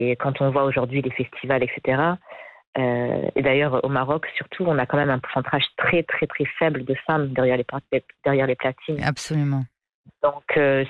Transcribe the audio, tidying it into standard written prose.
Et quand on voit aujourd'hui les festivals, etc., et d'ailleurs au Maroc surtout, on a quand même un pourcentage très très très faible de femmes derrière les platines. Absolument. Donc